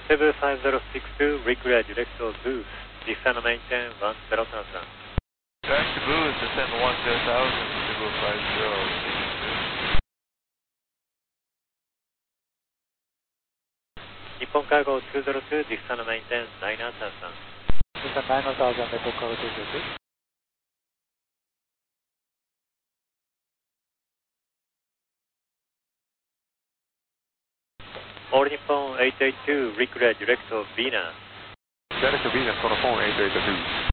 7506 Recreate Direct to Booth, descend maintain 10 Traveler. Back to Booth, descend 10,000, 日本カーゴ202 descend maintain 9000. Descend 9000, Nippon Cargo 202. All Nippon 882 Recreate Direct to Venus. Direct to Venus, このphone 882.